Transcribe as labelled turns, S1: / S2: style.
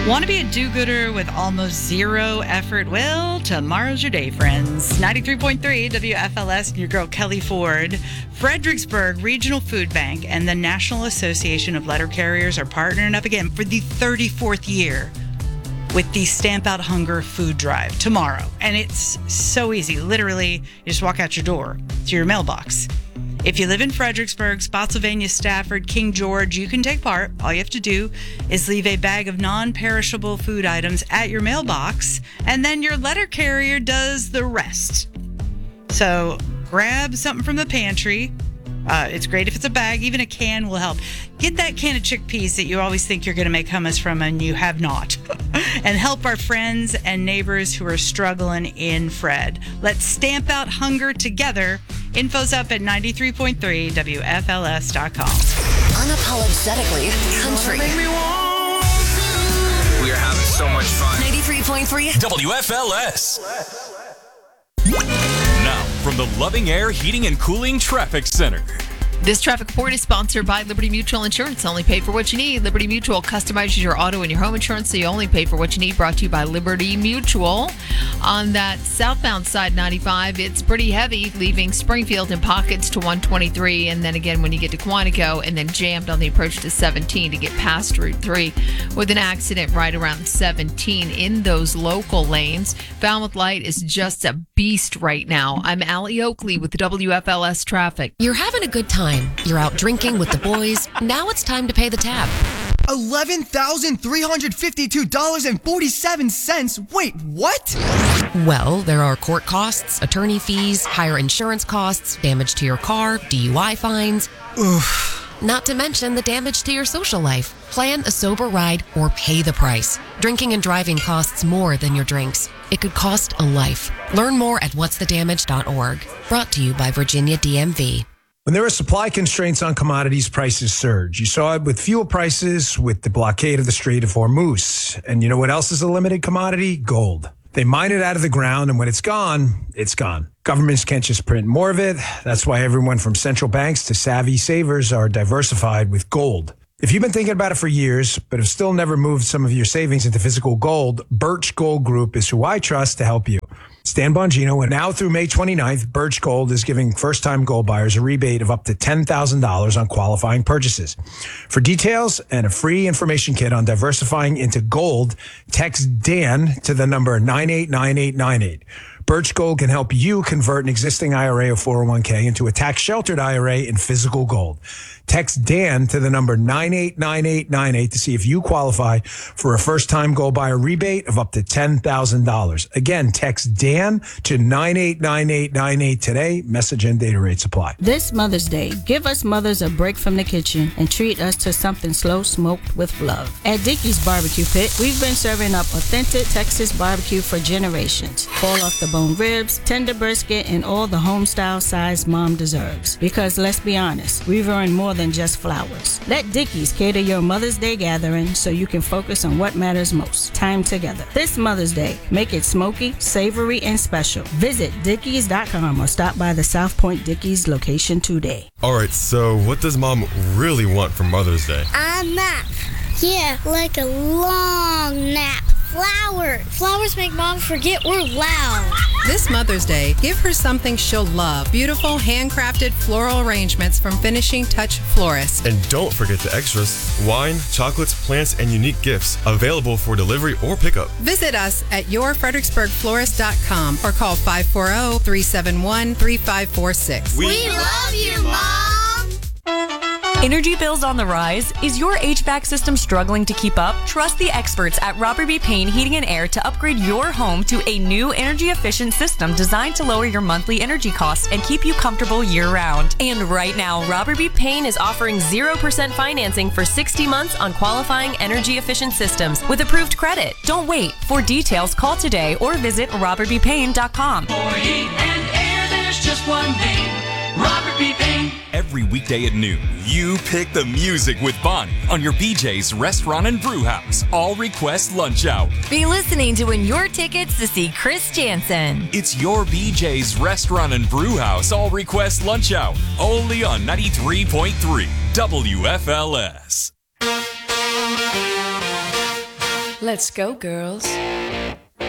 S1: Want to be a do-gooder with almost zero effort? Well, tomorrow's your day, friends. 93.3 WFLS and your girl Kelly Ford. Fredericksburg Regional Food Bank and the National Association of Letter Carriers are partnering up again for the 34th year with the Stamp Out Hunger food drive tomorrow. And it's so easy. Literally, you just walk out your door to your mailbox. If you live in Fredericksburg, Spotsylvania, Stafford, King George, you can take part. All you have to do is leave a bag of non-perishable food items at your mailbox, and then your letter carrier does the rest. So grab something from the pantry. It's great if it's a bag. Even a can will help. Get that can of chickpeas that you always think you're going to make hummus from and you have not. And help our friends and neighbors who are struggling in Fred. Let's stamp out hunger together. Info's up at 93.3 WFLS.com.
S2: Unapologetically country.
S3: We are having so much fun.
S2: 93.3
S4: WFLS. Now, from the Loving Air Heating and Cooling Traffic Center.
S5: This traffic report is sponsored by Liberty Mutual Insurance. Only pay for what you need. Liberty Mutual customizes your auto and your home insurance, so you only pay for what you need. Brought to you by Liberty Mutual. On that southbound side 95, it's pretty heavy, leaving Springfield in pockets to 123. And then again, when you get to Quantico, and then jammed on the approach to 17 to get past Route 3 with an accident right around 17 in those local lanes. Falmouth Light is just a beast right now. I'm Allie Oakley with WFLS Traffic.
S2: You're having a good time. You're out drinking with the boys. Now it's time to pay the tab.
S6: $11,352.47. Wait, what?
S2: Well, there are court costs, attorney fees, higher insurance costs, damage to your car, DUI fines.
S6: Oof.
S2: Not to mention the damage to your social life. Plan a sober ride or pay the price. Drinking and driving costs more than your drinks. It could cost a life. Learn more at whatsthedamage.org. Brought to you by Virginia DMV.
S7: When there are supply constraints on commodities, prices surge. You saw it with fuel prices, with the blockade of the Strait of Hormuz. And you know what else is a limited commodity? Gold. They mine it out of the ground, and when it's gone, it's gone. Governments can't just print more of it. That's why everyone from central banks to savvy savers are diversified with gold. If you've been thinking about it for years, but have still never moved some of your savings into physical gold, Birch Gold Group is who I trust to help you. Stan Bongino, and now through May 29th, Birch Gold is giving first-time gold buyers a rebate of up to $10,000 on qualifying purchases. For details and a free information kit on diversifying into gold, text Dan to the number 989898. Birch Gold can help you convert an existing IRA or 401k into a tax-sheltered IRA in physical gold. Text Dan to the number 989898 to see if you qualify for a first-time gold buyer rebate of up to $10,000. Again, text Dan to 989898 today. Message and data rates apply.
S8: This Mother's Day, give us mothers a break from the kitchen and treat us to something slow smoked with love. At Dickey's Barbecue Pit, we've been serving up authentic Texas barbecue for generations. Fall off the bone ribs, tender brisket, and all the home-style size mom deserves. Because let's be honest, we've earned more than just flowers. Let Dickey's cater your Mother's Day gathering so you can focus on what matters most, time together. This Mother's Day, make it smoky, savory, and special. Visit Dickeys.com or stop by the South Point Dickey's location today.
S9: Alright, so what does Mom really want for Mother's Day?
S10: A nap. Yeah, like a long nap. Flowers make Mom forget we're loud.
S11: This Mother's Day, give her something she'll love. Beautiful handcrafted floral arrangements from Finishing Touch Florists.
S9: And don't forget the extras: wine, chocolates, plants, and unique gifts available for delivery or pickup.
S11: Visit us at yourfredericksburgflorist.com or call 540-371-3546.
S10: We love you, Mom!
S12: Energy bills on the rise? Is your HVAC system struggling to keep up? Trust the experts at Robert B. Payne Heating and Air to upgrade your home to a new energy-efficient system designed to lower your monthly energy costs and keep you comfortable year-round. And right now, Robert B. Payne is offering 0% financing for 60 months on qualifying energy-efficient systems with approved credit. Don't wait. For details, call today or visit robertbpayne.com.
S13: For heat and air, there's just one name. Robert B. Payne.
S4: Every weekday at noon, you pick the music with Bonnie on your BJ's Restaurant and Brew House All Request Lunch Hour.
S12: Be listening to win your tickets to see Chris Jansen.
S4: It's your BJ's Restaurant and Brew House All Request Lunch Hour, only on 93.3 WFLS.
S3: Let's go, girls.